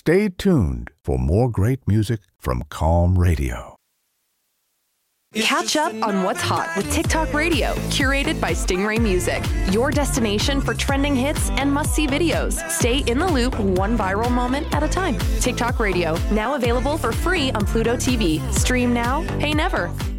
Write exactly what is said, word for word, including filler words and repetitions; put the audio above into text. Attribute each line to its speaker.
Speaker 1: Stay tuned for more great music from Calm Radio.
Speaker 2: Catch up on what's hot with TikTok Radio, curated by Stingray Music. Your destination for trending hits and must-see videos. Stay in the loop, one viral moment at a time. TikTok Radio, now available for free on Pluto T V. Stream now, pay never.